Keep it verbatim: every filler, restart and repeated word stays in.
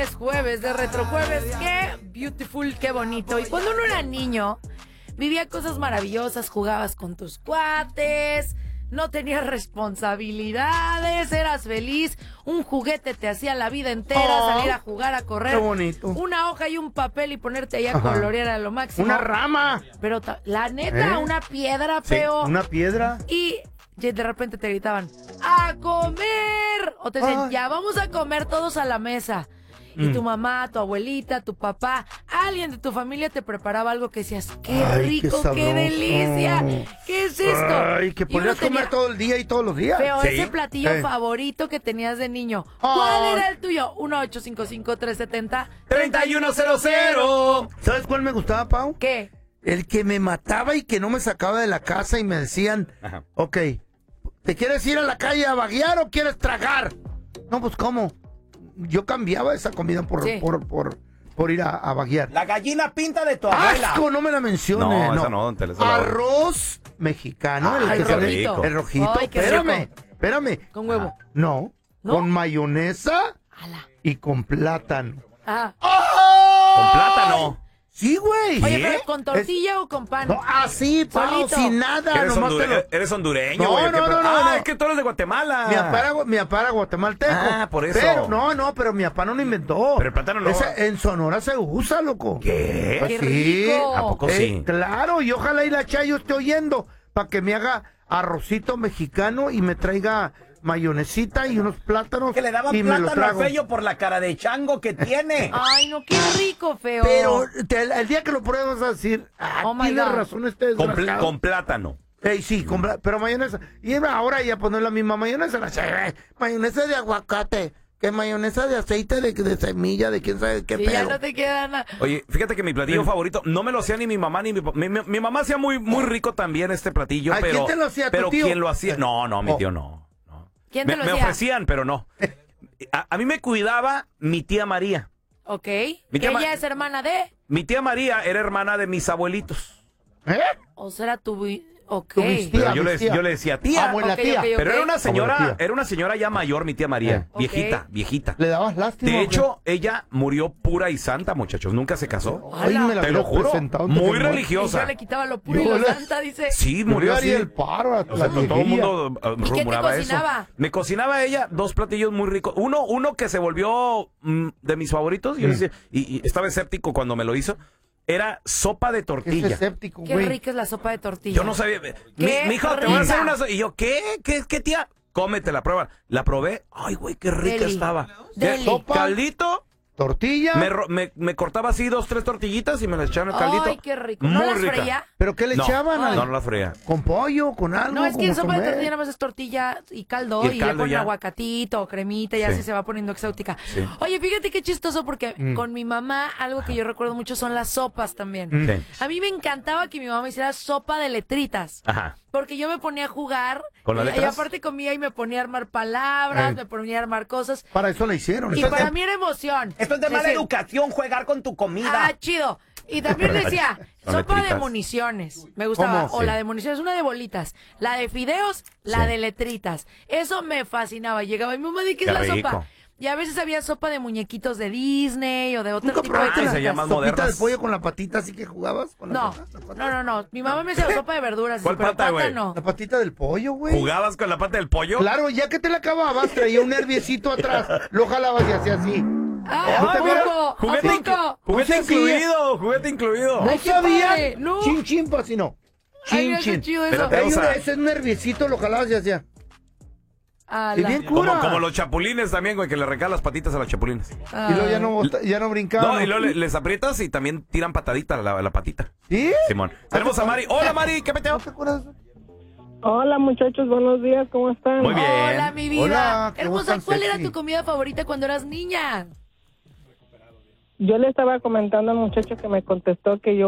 es jueves de Retrojueves. Qué beautiful, qué bonito. Y cuando uno era niño, vivía cosas maravillosas, jugabas con tus cuates, no tenías responsabilidades, eras feliz, un juguete te hacía la vida entera, oh, salir a jugar, a correr. Qué bonito. Una hoja y un papel y ponerte ahí a Ajá. colorear a lo máximo. Una rama. Pero la neta, ¿Eh? una piedra, sí, feo. Una piedra. Y de repente te gritaban, ¡a comer! O te decían, Ay. ya vamos a comer todos a la mesa. Y mm. tu mamá, tu abuelita, tu papá, alguien de tu familia te preparaba algo que decías, ¡qué Ay, rico, qué, qué delicia! ¿Qué es esto? Ay, que podías comer tenía... todo el día y todos los días. Pero ¿Sí? ese platillo eh. favorito que tenías de niño, ¿cuál Ay. era el tuyo? uno ocho cinco cinco, tres siete cero, tres uno cero cero. ¿Sabes cuál me gustaba, Pau? ¿Qué? El que me mataba y que no me sacaba de la casa y me decían, Ajá. ok, ¿te quieres ir a la calle a vaguear o quieres tragar? No, pues, ¿cómo? Yo cambiaba esa comida por, sí. por, por, por ir a, a vaguear. La gallina pinta de tu abuela. ¡Asco! No me la menciones. No, no. esa no, te la Arroz mexicano. Ah, el, el rojito. El rojito. Ay, espérame, espérame. ¿Con huevo? Ah, no, no, con mayonesa Ala. y con plátano. Ah. ¡Oh! ¿Con plátano? Sí, güey. Oye, pero ¿con tortilla es... o con pan? No, así, Pau, sin nada. ¿Eres, nomás hondure... lo... ¿Eres hondureño, no, güey? No, no, no, Ah, no. es que tú eres de Guatemala. Mi papá era, mi papá era guatemalteco. Ah, por eso. Pero, no, no, pero mi papá no lo inventó. Pero el plátano no. Ese, en Sonora se usa, loco. ¿Qué? Pues ¡Qué sí. rico! ¿A poco eh, sí? Claro, y ojalá y la Chayo esté oyendo para que me haga arrocito mexicano y me traiga mayonesita y unos plátanos. Que le daban y me lo plátano trago. a Fello por la cara de chango que tiene. Ay, no, qué rico, feo. Pero te, el día que lo pruebes vas a decir, ah, oh tiene God. razón este Con, pl desgraciado. con plátano. Ey, sí, con pl pero mayonesa. Y ahora ya poner la misma mayonesa. La mayonesa de aguacate. Que mayonesa de aceite de, de semilla, de quién sabe qué sí, pedo. Ya no te queda nada. Oye, fíjate que mi platillo sí. favorito no me lo hacía ni mi mamá ni mi papá. Mi, mi, mi mamá hacía muy, muy rico también este platillo, Ay, pero. ¿quién te lo hacía, pero tu tío? ¿quién lo hacía? No, no, mi oh. tío no. no. ¿Quién me, te lo me hacía? ofrecían, pero no. A, a mí me cuidaba mi tía María. Ok. Mi tía ¿Ella Ma es hermana de? Mi tía María era hermana de mis abuelitos. ¿Eh? O será tu... Ok. Tía, yo, le, yo le decía tía. Abuela okay, tía. Okay, okay. Pero era una señora, Abuela tía. era una señora ya mayor, mi tía María. Eh. Viejita, Okay. viejita. ¿Le dabas lástima? De hecho, ella murió pura y santa, muchachos. Nunca se casó. Ay, me la Te lo hubiera juro. presentado, Muy te religiosa. Y yo le quitaba lo puro y Yo lo le- santa, dice. Sí, Murió murió así. el paro a O la sea, todo el viejilla. mundo uh, ¿Y qué te rumoraba eso. cocinaba? Me cocinaba ella dos platillos muy ricos. Uno, uno que se volvió mm, de mis favoritos. Yo Mm. decía, y, y estaba escéptico cuando me lo hizo. Era sopa de Es tortilla. escéptico, Qué güey. rica es la sopa de tortilla. Yo no sabía. Mi, mi hijo, te voy a hacer una so-". Y yo, ¿qué? ¿Qué, qué tía? Cómete la prueba. La probé. Ay, güey, qué rica Deli. estaba. Deli. Sopa. Caldito. Tortilla. Me, ro- me, me cortaba así dos, tres tortillitas y me las echaban al caldito. Ay, qué rico. ¿No Muy las rica. freía? ¿Pero qué le No, echaban? no, no la freía. ¿Con pollo? ¿Con algo? No, es que en ¿Cómo sopa de comer? tortilla nada más es tortilla y caldo Y y, el le caldo ponen ya. aguacatito o cremita y Sí. así se va poniendo exótica. Sí. Oye, fíjate qué chistoso porque Mm. con mi mamá algo que yo recuerdo mucho son las sopas también. Mm. Sí. A mí me encantaba que mi mamá hiciera sopa de letritas. Ajá. Porque yo me ponía a jugar ¿Con las y, y letras? aparte comía y me ponía a armar palabras, Eh. me ponía a armar cosas. Para eso la hicieron. Y Estás- para mí era emoción. Esto es de mala Decir, educación, jugar con tu comida. Ah, chido. Y también decía, Con sopa de letritas. municiones. Me gustaba. ¿Cómo? O Sí. la de municiones, una de bolitas. La de fideos, la Sí. de letritas. Eso me fascinaba. Llegaba y mi mamá, ¿de qué es Qué la rico. sopa? Y a veces había sopa de muñequitos de Disney o de otro ¿Nunca tipo de probaste Ay, cosas. se llaman sopita modernas. de pollo con la patita así que jugabas? Con la No, pata- la pata- no, no, no. Mi mamá me hacía sopa de verduras. ¿Cuál pero pata, güey? no. La patita del pollo, güey. ¿Jugabas con la pata del pollo? Claro, ya que te la acababas, traía un nerviecito atrás. Lo jalabas y hacía así. Ah, ¿No te ¿a vieron? poco? Juguete, ¿A inclu- poco? juguete No sé si- incluido, juguete incluido. ¿No Ay, qué sabían? padre, no. Chin, chin, pues, si no. Ay, Chin, mira qué chin. chido eso. Espérate, Traía o sea- una- ese nerviecito, lo jalabas y hacía. Ala. Y bien Como, cura. como los chapulines también, güey, que le regalan las patitas a los chapulines. Y luego ya no, bota- ya no brincaban. No, y luego le- les aprietas y también tiran patadita la, la patita. ¿Sí? Simón. Tenemos a Mari. Hola, Mari, ¿qué peteo? ¿No te acuerdas? Hola muchachos, buenos días, ¿cómo están? Muy bien. Hola, mi vida. Hola, qué voz Hermosa, tan ¿cuál era sexy. tu comida favorita cuando eras niña? Yo le estaba comentando al muchacho que me contestó que yo